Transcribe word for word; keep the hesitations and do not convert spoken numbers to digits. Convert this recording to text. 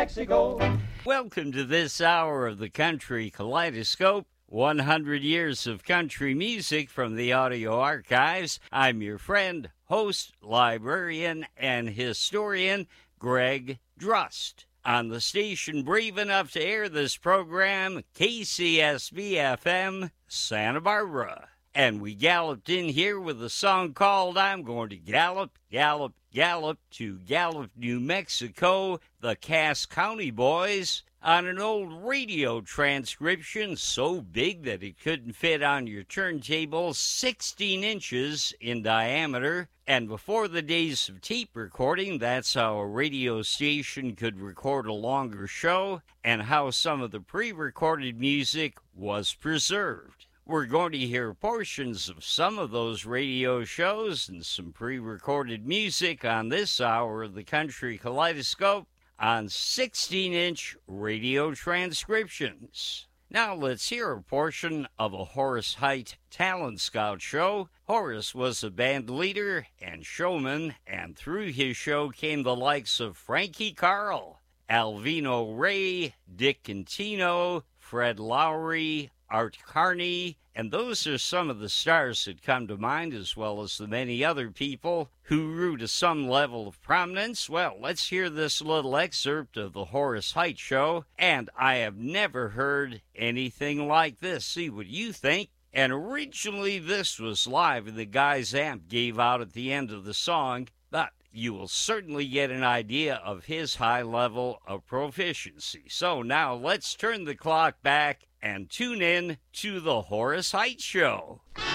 Mexico. Welcome to this hour of the Country Kaleidoscope. one hundred years of country music from the audio archives. I'm your friend, host, librarian, and historian, Greg Drust. On the station brave enough to air this program, K C S B F M, Santa Barbara. And we galloped in here with a song called I'm Going to Gallop, Gallop, Gallop to Gallup, New Mexico, the Cass County Boys, on an old radio transcription so big that it couldn't fit on your turntable, sixteen inches in diameter. And before the days of tape recording, that's how a radio station could record a longer show and how some of the pre-recorded music was preserved. We're going to hear portions of some of those radio shows and some pre-recorded music on this hour of the Country Kaleidoscope on sixteen-inch radio transcriptions. Now let's hear a portion of a Horace Heidt Talent Scout show. Horace was a band leader and showman, and through his show came the likes of Frankie Carl, Alvino Ray, Dick Contino, Fred Lowry, Art Carney, and those are some of the stars that come to mind, as well as the many other people who grew to some level of prominence. Well, let's hear this little excerpt of the Horace Heidt Show, and I have never heard anything like this. See what you think. And originally this was live, and the guy's amp gave out at the end of the song, but you will certainly get an idea of his high level of proficiency. So now let's turn the clock back and tune in to the Horace Heidt Show.